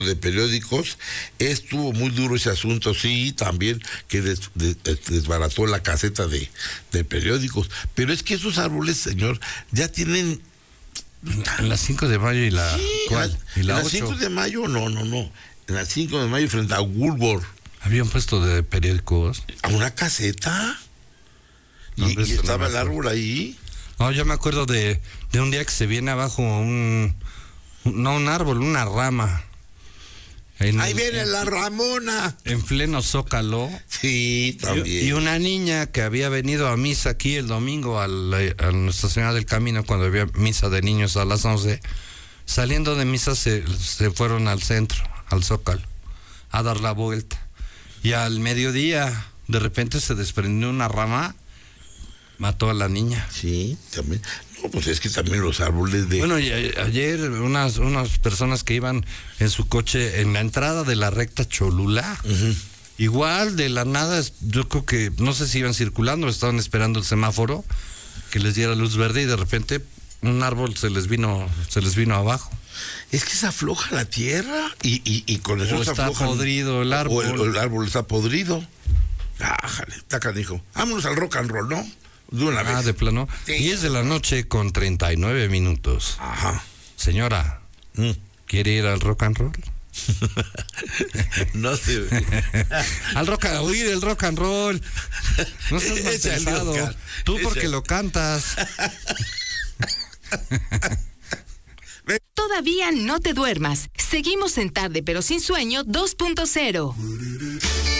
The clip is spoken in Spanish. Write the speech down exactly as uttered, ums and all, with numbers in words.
de periódicos, estuvo muy duro ese asunto, sí, también que des, des, desbarató la caseta de, de periódicos, pero es que esos árboles, señor, ya tienen... En las cinco de mayo y la... Sí, ¿cuál? En ¿Y la las ocho? cinco de mayo, no, no, no, en las cinco de mayo frente a Woolworth. Había un puesto de periódicos. ¿A una caseta? No, y, y estaba el árbol ahí. No, yo me acuerdo de, de un día que se viene abajo un... No un árbol, una rama. En, Ahí viene en, la Ramona. En pleno Zócalo. Sí, también. Y, y una niña que había venido a misa aquí el domingo a, la, a Nuestra Señora del Camino, cuando había misa de niños a las once, saliendo de misa se, se fueron al centro, al Zócalo, a dar la vuelta. Y al mediodía, de repente se desprendió una rama, mató a la niña. Sí, también. No, pues es que también los árboles de... Bueno, y a, ayer unas unas personas que iban en su coche en la entrada de la recta Cholula, uh-huh. igual de la nada, yo creo que, no sé si iban circulando, estaban esperando el semáforo, que les diera luz verde y de repente un árbol se les vino, se les vino abajo. Es que se afloja la tierra y, y, y con eso o se está aflojan, podrido el árbol. O el, el árbol está podrido. Ájale, está canijo. Vámonos al rock and roll, ¿no? De una ah, vez. de plano. Sí. diez de la noche con treinta y nueve minutos. Ajá. Señora, mm. ¿quiere ir al rock and roll? No sé. Al rock and oír el rock and roll. No seas mal pensado. Tú porque Ese. lo cantas. Todavía no te duermas. Seguimos en Tarde pero sin sueño dos punto cero.